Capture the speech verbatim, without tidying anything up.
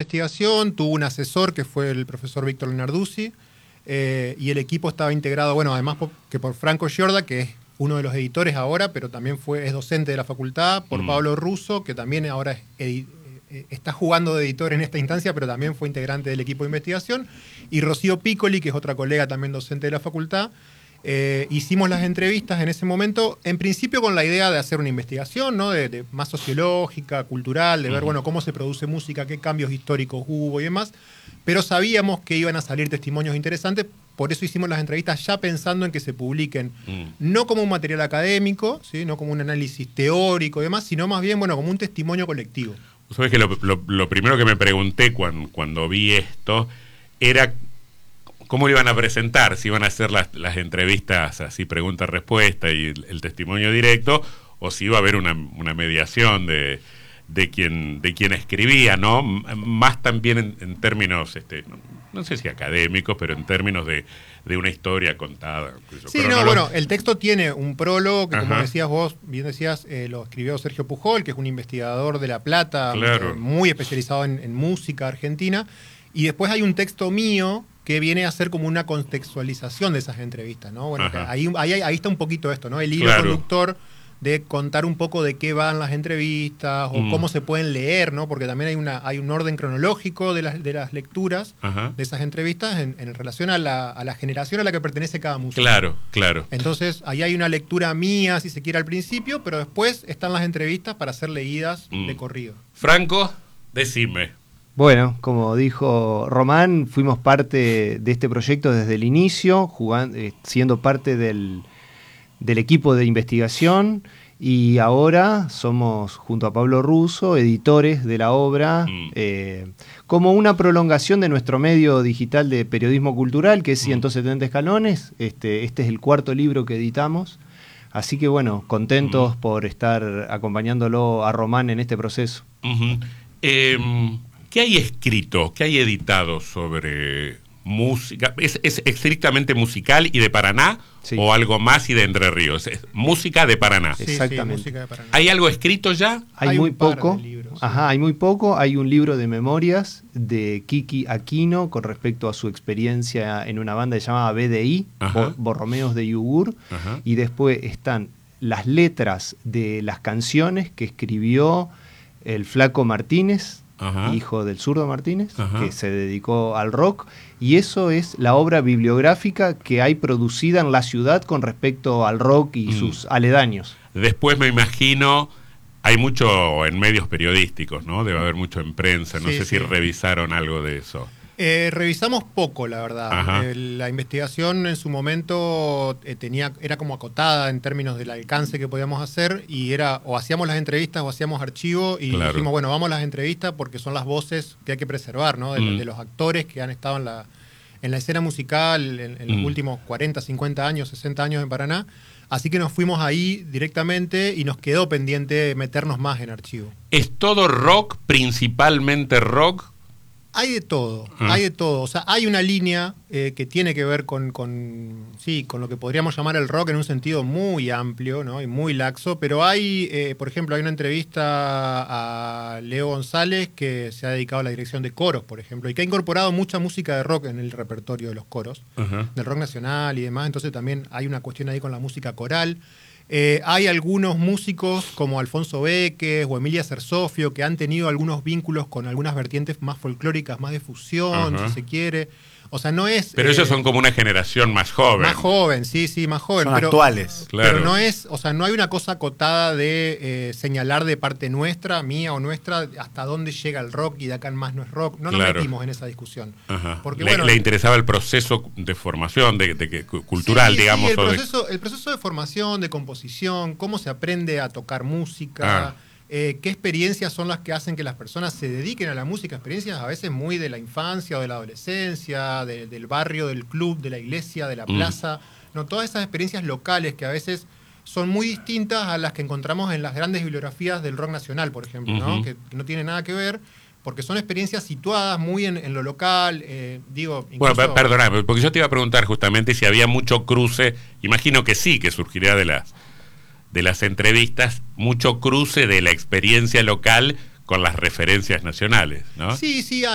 investigación, tuvo un asesor que fue el profesor Víctor Lenarduzzi, eh, y el equipo estaba integrado, bueno, además por, que por Franco Giorda, que es uno de los editores ahora, pero también fue, es docente de la facultad, por mm. Pablo Russo, que también ahora es edit, eh, está jugando de editor en esta instancia, pero también fue integrante del equipo de investigación, y Rocío Piccoli, que es otra colega también docente de la facultad. Eh, hicimos las entrevistas en ese momento, en principio con la idea de hacer una investigación, ¿no? de, de más sociológica, cultural, de ver, bueno, cómo se produce música, qué cambios históricos hubo y demás, pero sabíamos que iban a salir testimonios interesantes, por eso hicimos las entrevistas ya pensando en que se publiquen, mm. no como un material académico, ¿sí? No como un análisis teórico y demás, sino más bien, bueno, como un testimonio colectivo. ¿Sabes que lo, lo, lo primero que me pregunté cuando, cuando vi esto era cómo lo iban a presentar? Si iban a hacer las, las entrevistas así, pregunta-respuesta y el, el testimonio directo, o si iba a haber una, una mediación de, de, quien, de quien escribía, ¿no? Más también en, en términos, este, no, no sé si académicos, pero en términos de, de una historia contada. Sí, no, bueno, el texto tiene un prólogo que, Ajá. como decías vos, bien decías, eh, lo escribió Sergio Pujol, que es un investigador de La Plata, claro. eh, muy especializado en, en música argentina, y después hay un texto mío que viene a ser como una contextualización de esas entrevistas, ¿no? Bueno, ahí, ahí, ahí está un poquito esto, ¿no? El hilo claro. conductor de contar un poco de qué van las entrevistas o mm. cómo se pueden leer, ¿no? Porque también hay una hay un orden cronológico de las, de las lecturas Ajá. de esas entrevistas en, en relación a la, a la generación a la que pertenece cada músico. Claro, claro. Entonces, ahí hay una lectura mía, si se quiere, al principio, pero después están las entrevistas para ser leídas mm. de corrido. Franco, decime. Bueno, como dijo Román, fuimos parte de este proyecto desde el inicio, jugando, eh, siendo parte del, del equipo de investigación, y ahora somos, junto a Pablo Russo, editores de la obra, mm. eh, como una prolongación de nuestro medio digital de periodismo cultural, que es ciento setenta escalones. Este, este es el cuarto libro que editamos. Así que bueno, contentos mm. por estar acompañándolo a Román en este proceso. Uh-huh. eh, ¿Qué hay escrito, qué hay editado sobre música? ¿Es, es estrictamente musical y de Paraná sí. o algo más y de Entre Ríos? Es música de Paraná. Sí, exactamente. Sí, música de Paraná. ¿Hay algo escrito ya? Hay, hay muy poco. Libros, Ajá, sí. hay muy poco. Hay un libro de memorias de Kiki Aquino con respecto a su experiencia en una banda que se llamaba B D I, Bo- Borromeos de Yugur, Ajá. y después están las letras de las canciones que escribió el Flaco Martínez, Ajá. hijo del Zurdo Martínez, Ajá. que se dedicó al rock, y eso es la obra bibliográfica que hay producida en la ciudad con respecto al rock y mm. sus aledaños. Después me imagino, hay mucho en medios periodísticos, ¿no? Debe haber mucho en prensa, no sí, sé sí. si revisaron algo de eso. Eh, revisamos poco, la verdad. Eh, la investigación en su momento eh, tenía, era como acotada en términos del alcance que podíamos hacer, y era o hacíamos las entrevistas o hacíamos archivo, y claro. dijimos, bueno, vamos a las entrevistas porque son las voces que hay que preservar, ¿no? De, mm. de los actores que han estado en la, en la escena musical en, en los mm. últimos cuarenta, cincuenta años, sesenta años en Paraná. Así que nos fuimos ahí directamente y nos quedó pendiente meternos más en archivo. ¿Es todo rock, principalmente rock? Hay de todo, ah. hay de todo. O sea, hay una línea eh, que tiene que ver con, con, sí, con lo que podríamos llamar el rock en un sentido muy amplio, ¿no? Y muy laxo, pero hay, eh, por ejemplo, hay una entrevista a Leo González que se ha dedicado a la dirección de coros, por ejemplo, y que ha incorporado mucha música de rock en el repertorio de los coros, uh-huh. del rock nacional y demás. Entonces también hay una cuestión ahí con la música coral. Eh, hay algunos músicos como Alfonso Béquez o Emilia Cersofio que han tenido algunos vínculos con algunas vertientes más folclóricas, más de fusión, uh-huh. si se quiere. O sea, no es... Pero eh, ellos son como una generación más joven. Más joven, sí, sí, más joven. Son pero, actuales. Claro. Pero no es, o sea, no hay una cosa acotada de eh, señalar de parte nuestra, mía o nuestra, hasta dónde llega el rock y de acá en más no es rock. No nos claro. metimos en esa discusión. Ajá. Porque, le, bueno, le interesaba el proceso de formación, de, de, de cultural, sí, digamos. Sí, el, o proceso, de... el proceso de formación, de composición, cómo se aprende a tocar música... Ah. Eh, qué experiencias son las que hacen que las personas se dediquen a la música, experiencias a veces muy de la infancia o de la adolescencia, de, del barrio, del club, de la iglesia, de la plaza, mm. no, todas esas experiencias locales que a veces son muy distintas a las que encontramos en las grandes bibliografías del rock nacional, por ejemplo, uh-huh. ¿no? Que, que no tienen nada que ver, porque son experiencias situadas muy en, en lo local, eh, digo... Incluso... Bueno, perdona, porque yo te iba a preguntar justamente si había mucho cruce, imagino que sí, que surgiría de las... de las entrevistas, mucho cruce de la experiencia local con las referencias nacionales, ¿no? Sí, sí, hay.